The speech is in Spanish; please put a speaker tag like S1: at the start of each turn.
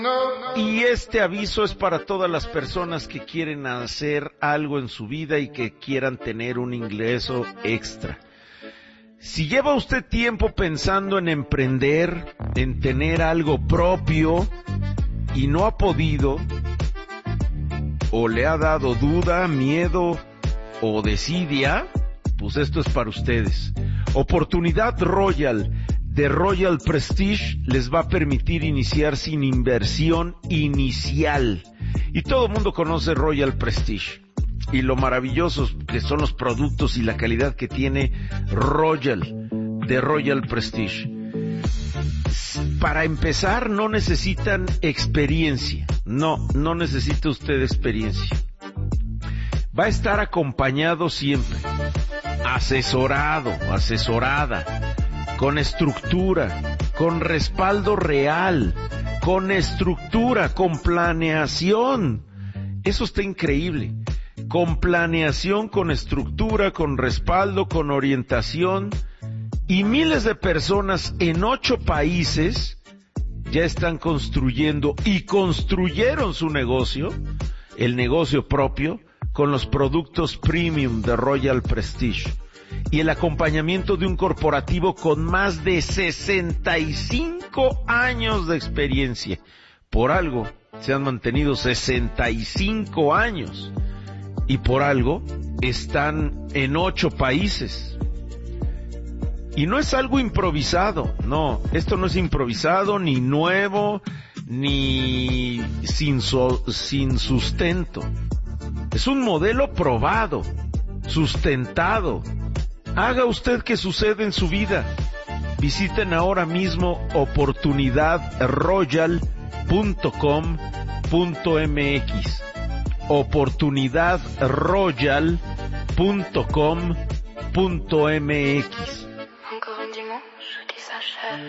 S1: Y este aviso es para todas las personas que quieren hacer algo en su vida y que quieran tener un ingreso extra. Si lleva usted tiempo pensando en emprender, en tener algo propio y no ha podido, o le ha dado duda, miedo o desidia, pues esto es para ustedes. Oportunidad Royal de Royal Prestige les va a permitir iniciar sin inversión inicial. Y todo el mundo conoce Royal Prestige y lo maravillosos que son los productos y la calidad que tiene Royal de Royal Prestige. Para empezar no necesitan experiencia, no necesita usted experiencia. Va a estar acompañado siempre, asesorado, asesorada, con estructura, con respaldo real, con estructura, con planeación. Eso está increíble. Con planeación, con estructura, con respaldo, con orientación. Y miles de personas en 8 países ya están construyendo y construyeron su negocio, el negocio propio, con los productos premium de Royal Prestige. Y el acompañamiento de un corporativo con más de 65 años de experiencia. Por algo se han mantenido 65 años. Y por algo están en 8 países. Y no es algo improvisado, no, esto no es improvisado, ni nuevo, ni sin sustento. Es un modelo probado, sustentado. Haga usted que suceda en su vida. Visiten ahora mismo oportunidadroyal.com.mx. oportunidadroyal.com.mx.
S2: Encore un dimanche qui s'achève.